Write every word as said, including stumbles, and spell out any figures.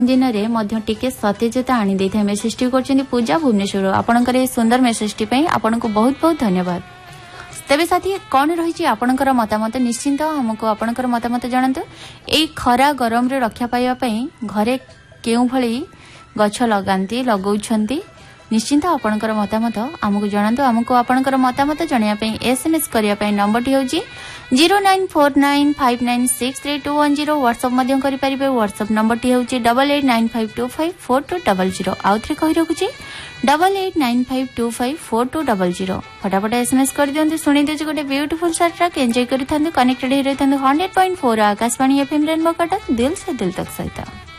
दिन में टिके सतेजता आनी दे था मेसेज टी कर पूजा भुवनेश्वर आपणकर ए सुंदर मेसेज टी आपन को बहुत बहुत धन्यवाद। तेबे साथी कौन रही आपणकर मतामत निश्चिंत हमको आपणकर मतामत जणातु। एई खरा गरम रे रक्षा पाइबा पई घरे केउ भली गछ लगांती लगौछंती निश्चिंत आपणकर मतामत आमको जणातु। आमको आपणकर मतामत जणिया पई एसएमएस करिया पई नंबर टी होची zero nine four nine five nine six three to one zero. WhatsApp मध्यम करि परिबे। व्हाट्सएप नंबर टी होची double eight nine five to five four to double zero. आउथरे कहि रखुची double eight nine five to five four to double zero. फटाफट SMS कर दियंतु। सुनि देछि गोटे ब्यूटीफुल सार ट्रैक एंजॉय करिथांतु। कनेक्टेड हि रहिथांतु hundred point four Akashvani FM rainbow Cuttack दिल से दिल तक सहित।